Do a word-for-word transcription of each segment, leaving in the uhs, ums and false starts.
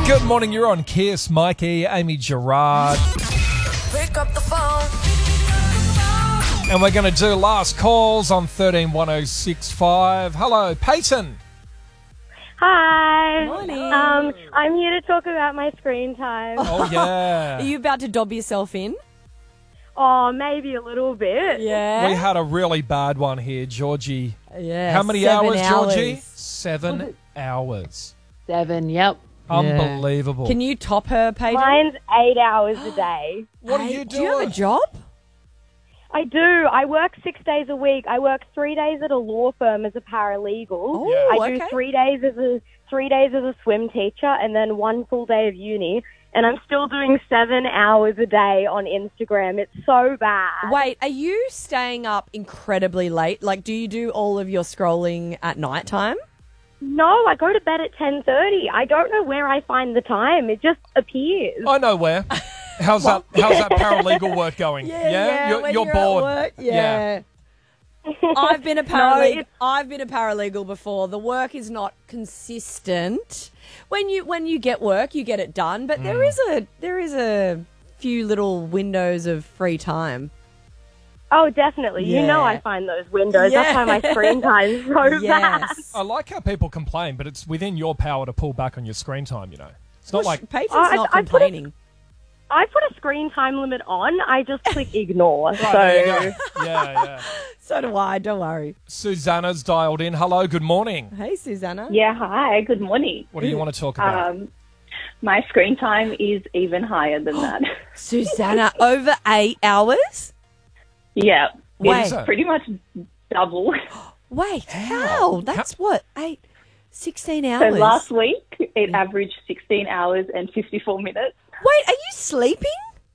Good morning, you're on Kiss. Mikey, Amy Gerard. Pick up the phone. And we're going to do last calls on thirteen one oh six five. Hello, Peyton. Hi. Morning. Um, I'm here to talk about my screen time. Oh, yeah. Are you about to dob yourself in? Oh, maybe a little bit. Yeah. We had a really bad one here, Georgie. Yeah. How many seven hours, Georgie? hours. Seven hours. Seven, yep. Unbelievable. Can you top her, Peyton? Mine's eight hours a day. What are Hey, you Do you have doing? a job? I do. I work six days a week. I work three days at a law firm as a paralegal. Oh, Yeah. I do okay. three days as a three days as a swim teacher, and then one full day of uni. And I'm still doing seven hours a day on Instagram. It's so bad. Wait, are you staying up incredibly late? Like, do you do all of your scrolling at night time? No, I go to bed at ten thirty. I don't know where I find the time. It just appears. I know where. How's that? How's that paralegal work going? You're, when you're you're bored. At work, yeah. I've been a No, paralegal. it's- I've been a paralegal before. The work is not consistent. When you when you get work, you get it done. But there is a there is a few little windows of free time. Oh, definitely. You know Yeah. I find those windows. That's why my screen time is so bad. Yes. I like how people complain, but it's within your power to pull back on your screen time, you know. It's not like... Peyton's I- not I put it- complaining. I put a screen time limit on. I just click ignore. Right, there so you go. Yeah, yeah. So do I. Don't worry. Susanna's dialed in. Hello, good morning. Hey, Susanna. Yeah, hi, good morning. What do you want to talk about? Um, my screen time is even higher than that. Susanna, over eight hours? yeah, Wait. it's pretty much double. Wait, how? That's what, eight, sixteen So hours? last week, it averaged sixteen hours and fifty-four minutes. Wait, are you sleeping?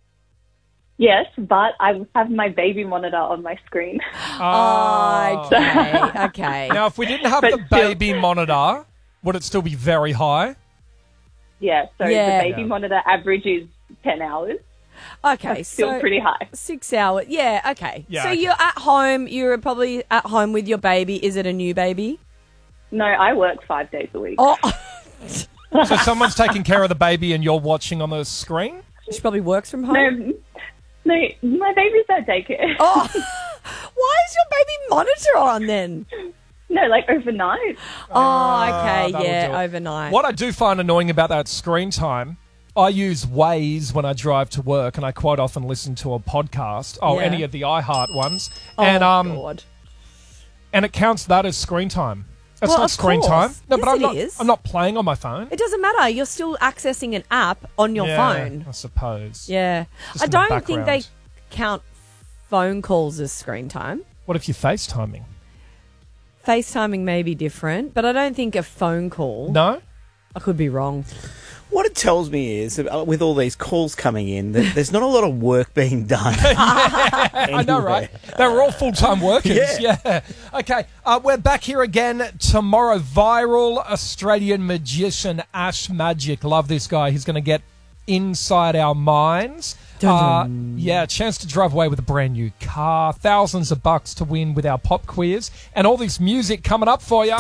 Yes, but I have my baby monitor on my screen. Oh. Okay, okay. Now, if we didn't have But the still- baby monitor, would it still be very high? Yeah, so Yeah. the baby monitor average is ten hours. Okay, Still so pretty high. six hours. Yeah, okay. Yeah, so okay. you're at home, you're probably at home with your baby. Is it a new baby? No, I work five days a week. Oh, So someone's taking care of the baby and you're watching on the screen? she probably works from home. No, no, my baby's at daycare. Oh, why is your baby monitor on then? No, like overnight. Oh, okay, that'll yeah, do it. overnight. What I do find annoying about that screen time, I use Waze when I drive to work, and I quite often listen to a podcast. Oh, Yeah. any of the iHeart ones, Oh, and um, God. and it counts that as screen time. That's Well, not of screen course. time. No, Yes, but I'm it not. is. I'm not playing on my phone. It doesn't matter. You're still accessing an app on your Yeah, phone. I suppose. Yeah. Just I in the don't think they background. count phone calls as screen time. What if you're FaceTiming? FaceTiming may be different, but I don't think a phone call. No. I could be wrong. What it tells me is, uh, with all these calls coming in, that there's not a lot of work being done. I know, right? They were all full-time workers. Yeah. Yeah. Okay, uh, we're back here again tomorrow. Viral Australian magician Ash Magic. Love this guy. He's going to get inside our minds. Uh, yeah, a chance to drive away with a brand new car. Thousands of bucks to win with our pop quiz. And all this music coming up for you.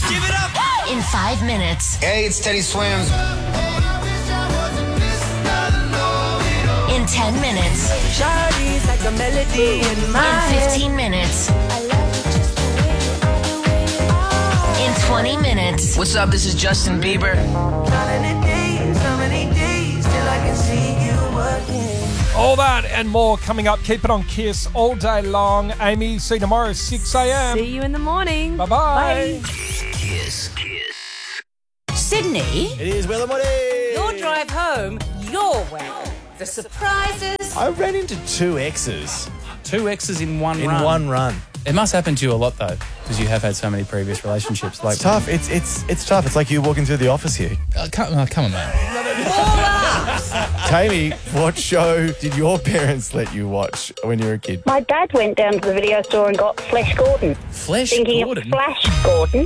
In five minutes. Hey, it's Teddy Swims. In ten minutes. like a melody in my In head. fifteen minutes. In twenty minutes. What's up? This is Justin Bieber. Counting the days, how many days till I can see you again. All that and more coming up. Keep it on Kiss all day long. Amy, see you tomorrow, six a.m. See you in the morning. Bye-bye. Bye. Kiss, Kiss. Sydney, It is Will and Woody. your drive home your way. The surprises. I ran into two exes Two exes in one in run. one run. It must happen to you a lot though, because you have had so many previous relationships. Like It's tough. It's it's it's tough. It's like you walking through the office here. Uh, come, uh, come on, man. Tammy, what show did your parents let you watch when you were a kid? My dad went down to the video store and got Flash Gordon. Flesh Thinking Gordon. of Flash Gordon.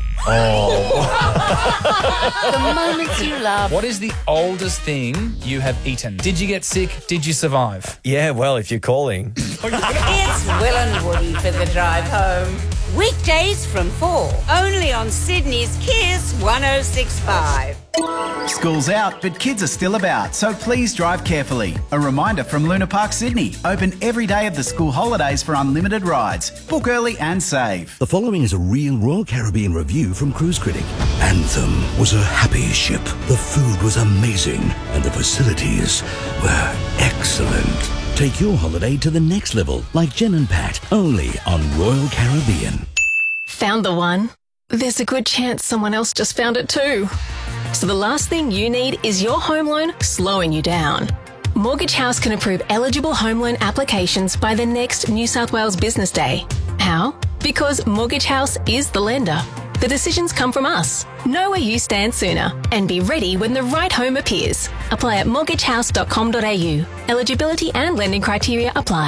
The moments you love. What is the oldest thing you have eaten? Did you get sick? Did you survive? Yeah, well, if you're calling. It's Will and Woody for the drive home. Weekdays from four. Only on Sydney's Kiss one oh six point five. School's out, but kids are still about, so please drive carefully. A reminder from Luna Park Sydney. Open every day of the school holidays for unlimited rides. Book early and save. The following is a real Royal Caribbean review from Cruise Critic. Anthem was a happy ship. The food was amazing, and the facilities were excellent. Take your holiday to the next level, like Jen and Pat, only on Royal Caribbean. Found the one? There's a good chance someone else just found it too. So the last thing you need is your home loan slowing you down. Mortgage House can approve eligible home loan applications by the next New South Wales Business Day. How? Because Mortgage House is the lender. The decisions come from us. Know where you stand sooner and be ready when the right home appears. Apply at mortgage house dot com dot a u. Eligibility and lending criteria apply.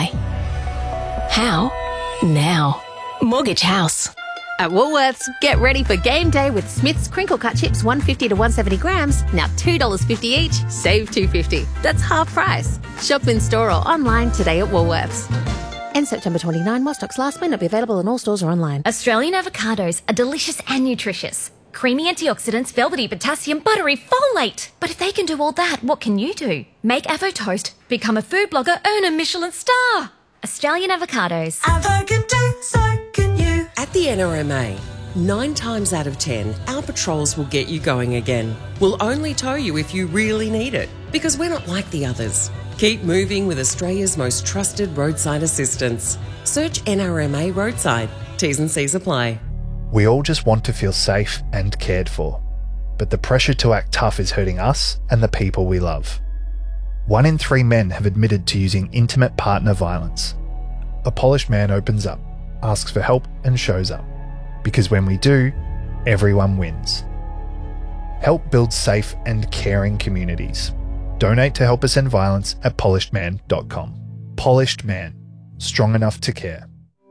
How? Now. Mortgage House. At Woolworths, get ready for game day with Smith's crinkle cut chips one fifty to one seventy grams, now two dollars fifty each, save two fifty. That's half price. Shop in store or online today at Woolworths. End September twenty-ninth, while stocks last, may not be available in all stores or online. Australian avocados are delicious and nutritious. Creamy antioxidants, velvety potassium, buttery folate. But if they can do all that, what can you do? Make Avo Toast, become a food blogger, earn a Michelin star. Australian avocados. Avo can do, so can you. At the N R M A, nine times out of ten, our patrols will get you going again. We'll only tow you if you really need it, because we're not like the others. Keep moving with Australia's most trusted roadside assistance. Search N R M A Roadside. T's and C's apply. We all just want to feel safe and cared for, but the pressure to act tough is hurting us and the people we love. One in three men have admitted to using intimate partner violence. A polished man opens up, asks for help and shows up. Because when we do, everyone wins. Help build safe and caring communities. Donate to Help Us End Violence at polished man dot com. Polished Man. Strong enough to care.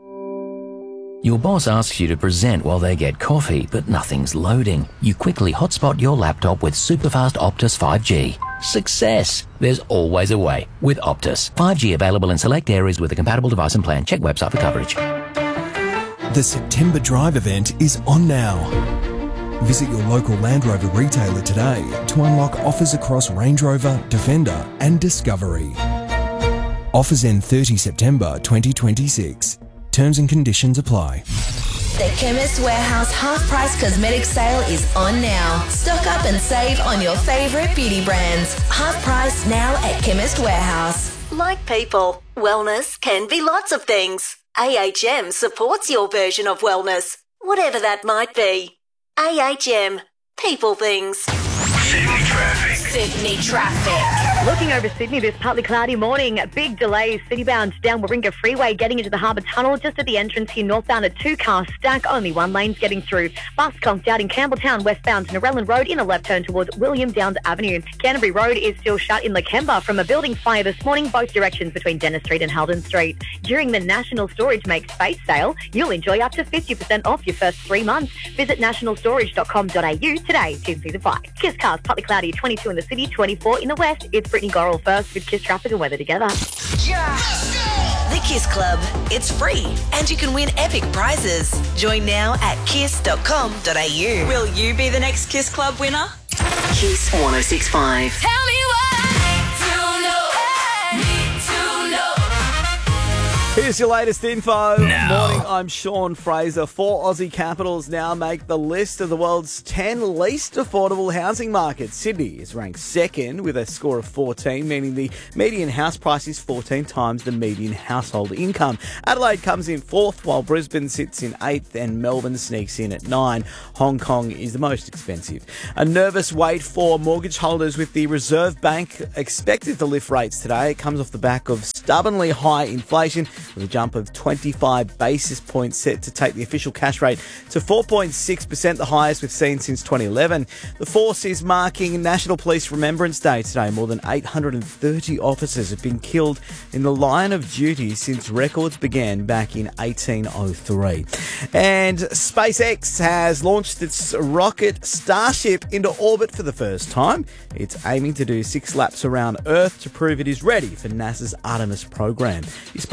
Your boss asks you to present while they get coffee, but nothing's loading. You quickly hotspot your laptop with superfast Optus five G. Success! There's always a way with Optus. five G available in select areas with a compatible device and plan. Check website for coverage. The September Drive event is on now. Visit your local Land Rover retailer today to unlock offers across Range Rover, Defender and Discovery. Offers end thirtieth September twenty twenty-six. Terms and conditions apply. The Chemist Warehouse half-price cosmetic sale is on now. Stock up and save on your favourite beauty brands. Half price now at Chemist Warehouse. Like people, wellness can be lots of things. A H M supports your version of wellness, whatever that might be. A H M, people things. Sydney traffic. Sydney traffic. Looking over Sydney this partly cloudy morning. Big delays citybound down Warringah Freeway getting into the Harbour Tunnel just at the entrance here northbound. A two-car stack. Only one lane's getting through. Bus conked out in Campbelltown westbound to Narellan Road in a left turn towards William Downs Avenue. Canterbury Road is still shut in Lakemba from a building fire this morning, both directions between Dennis Street and Halden Street. During the National Storage Make Space sale, you'll enjoy up to fifty percent off your first three months. Visit national storage dot com dot a u today to see the buy. Kiss cars, partly cloudy, twenty-two in the city, twenty-four in the west. It's Brittany Gorrell first with Kiss traffic and weather together. The Kiss Club. It's free and you can win epic prizes. Join now at kiss dot com dot a u. Will you be the next Kiss Club winner? Kiss one oh six point five. Tell me Here's your latest info. Now. Morning, I'm Sean Fraser. Four Aussie capitals now make the list of the world's ten least affordable housing markets. Sydney is ranked second with a score of fourteen, meaning the median house price is fourteen times the median household income. Adelaide comes in fourth, while Brisbane sits in eighth and Melbourne sneaks in at nine. Hong Kong is the most expensive. A nervous wait for mortgage holders with the Reserve Bank expected to lift rates today. It comes off the back of stubbornly high inflation, with a jump of twenty-five basis points set to take the official cash rate to four point six percent, the highest we've seen since twenty eleven. The force is marking National Police Remembrance Day today. More than eight hundred thirty officers have been killed in the line of duty since records began back in eighteen oh three. And SpaceX has launched its rocket Starship into orbit for the first time. It's aiming to do six laps around Earth to prove it is ready for NASA's Artemis program. Your Sport Check next.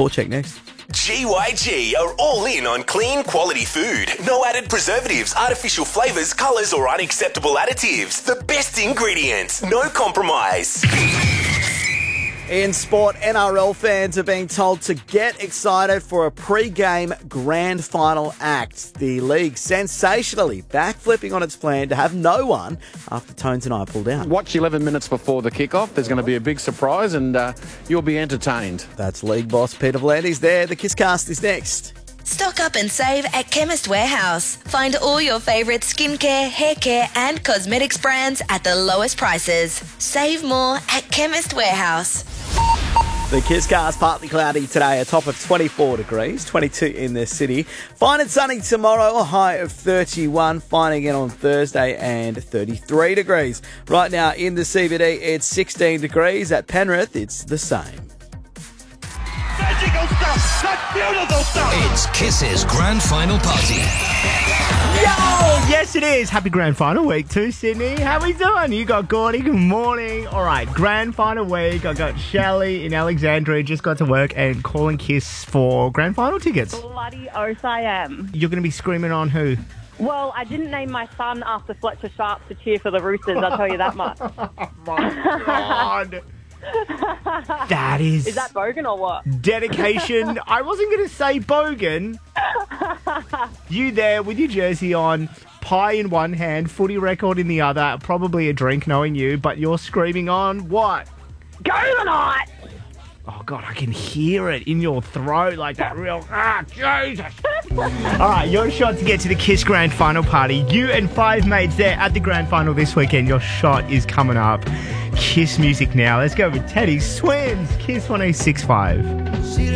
next. G Y G are all in on clean, quality food. No added preservatives, artificial flavours, colours, or unacceptable additives. The best ingredients, no compromise. In sport, N R L fans are being told to get excited for a pre-game grand final act. The league sensationally backflipping on its plan to have no one after Tones and I pulled out. Watch eleven minutes before the kickoff. There's going to be a big surprise and uh, you'll be entertained. That's league boss Peter Vlandis there. The Kisscast is next. Stock up and save at Chemist Warehouse. Find all your favourite skincare, hair care and cosmetics brands at the lowest prices. Save more at Chemist Warehouse. The Kisscast partly cloudy today, a top of twenty-four degrees, twenty-two in the city. Fine and sunny tomorrow, a high of thirty-one. Fine again on Thursday and thirty-three degrees. Right now in the C B D, it's sixteen degrees. At Penrith, it's the same. Magical stuff! That's beautiful stuff! It's Kiss's grand final party. Yo! Yes, it is. Happy grand final week too, Sydney. How we doing? You got Gordy. Good morning. All right, grand final week. I got Shelley in Alexandria. Just got to work and calling Kiss for grand final tickets. Bloody oath I am. You're going to be screaming on who? Well, I didn't name my son after Fletcher Sharp to cheer for the Roosters, I'll tell you that much. Oh, my God. That is... Is that bogan or what? Dedication. I wasn't going to say bogan. You there with your jersey on, pie in one hand, footy record in the other, probably a drink knowing you, but you're screaming on what? Go the night! Oh, God, I can hear it in your throat like that real... Ah, Jesus! All right, your shot to get to the Kiss Grand Final party. You and five mates there at the Grand Final this weekend. Your shot is coming up. Kiss music now. Let's go with Teddy Swims. Kiss one oh six point five.